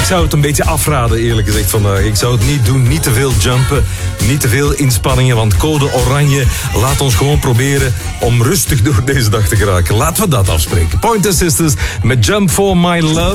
Ik zou het een beetje afraden, eerlijk gezegd, vandaag. Ik zou het niet doen, niet te veel jumpen, niet te veel inspanningen, want code oranje laat ons gewoon proberen om rustig door deze dag te geraken. Laten we dat afspreken. Pointer Sisters met Jump for My Love.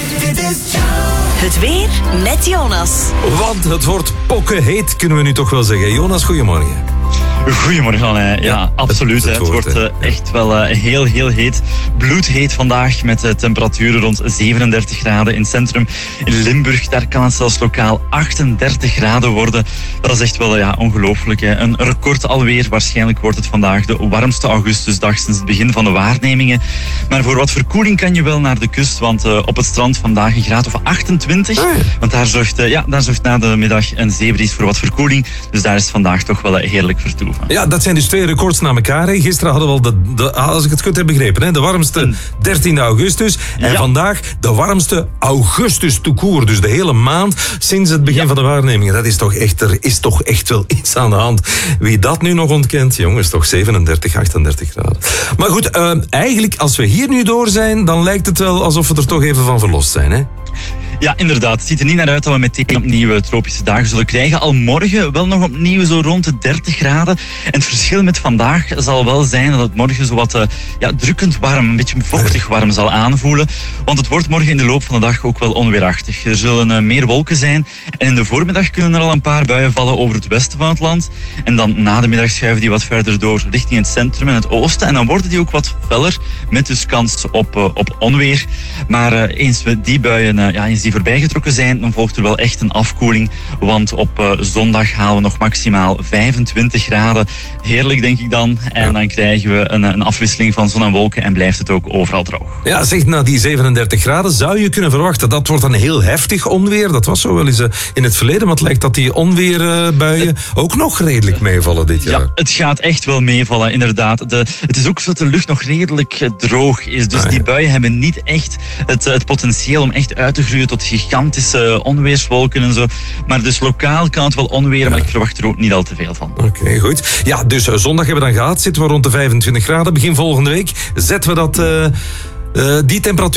Het weer met Jonas. Want het wordt pokken heet, kunnen we nu toch wel zeggen. Jonas, goedemorgen. Goedemorgen, ja, absoluut. Het wordt echt wel heel heet. Bloedheet vandaag met temperaturen rond 37 graden in het centrum. In Limburg, daar kan het zelfs lokaal 38 graden worden. Dat is echt wel ongelooflijk. Hè. Een record alweer. Waarschijnlijk wordt het vandaag de warmste augustusdag sinds het begin van de waarnemingen. Maar voor wat verkoeling kan je wel naar de kust, want op het strand vandaag een graad of 28. Want daar zorgt na de middag een zeebries voor wat verkoeling. Dus daar is het vandaag toch wel heerlijk vertoeven. Ja, dat zijn dus 2 records na elkaar. Hè. Gisteren hadden we al, als ik het goed heb begrepen, hè, de warmste 13 augustus. En vandaag de warmste augustus tout court. Dus de hele maand sinds het begin van de waarnemingen. Er is toch echt wel iets aan de hand. Wie dat nu nog ontkent, jongens, toch 37, 38 graden. Maar goed, eigenlijk als we hier nu door zijn, dan lijkt het wel alsof we er toch even van verlost zijn, hè? Ja, inderdaad. Het ziet er niet naar uit dat we meteen opnieuw tropische dagen zullen krijgen. Al morgen wel nog opnieuw zo rond de 30 graden. En het verschil met vandaag zal wel zijn dat het morgen zo wat drukkend warm, een beetje vochtig warm zal aanvoelen. Want het wordt morgen in de loop van de dag ook wel onweerachtig. Er zullen meer wolken zijn. En in de voormiddag kunnen er al een paar buien vallen over het westen van het land. En dan na de middag schuiven die wat verder door richting het centrum en het oosten. En dan worden die ook wat feller met dus kans op onweer. Maar eens we die buien eens die voorbijgetrokken zijn, dan volgt er wel echt een afkoeling. Want op zondag halen we nog maximaal 25 graden. Heerlijk, denk ik dan. En dan krijgen we een afwisseling van zon en wolken en blijft het ook overal droog. Ja, zeg, na die 37 graden zou je kunnen verwachten dat wordt een heel heftig onweer. Dat was zo wel eens in het verleden, maar het lijkt dat die onweerbuien ook nog redelijk meevallen dit jaar. Ja, het gaat echt wel meevallen, inderdaad. Het is ook zo dat de lucht nog redelijk droog is. Dus die buien hebben niet echt het potentieel om echt uit te groeien tot gigantische onweerswolken en zo. Maar dus lokaal kan het wel onweren, maar ik verwacht er ook niet al te veel van. Oké, goed. Ja, dus zondag hebben we dan gehad. Zitten we rond de 25 graden. Begin volgende week zetten we die temperatuur